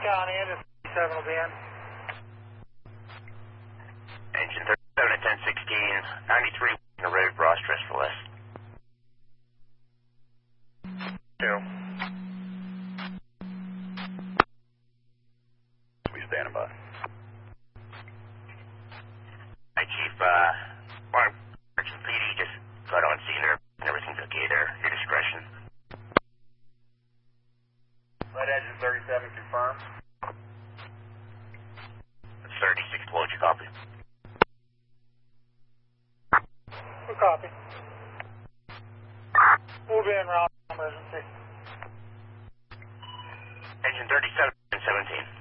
County, and 37 will be in. Engine 37 at 1016, 93 in the road, Ross, dress for less. 2. We standing by. Hi, Chief. Corrections PD just got on scene there, and everything's okay there. Your discretion. Red engine 37 confirmed. 36 below, you copy? Good copy. We'll be en route emergency. Engine 37 and 17.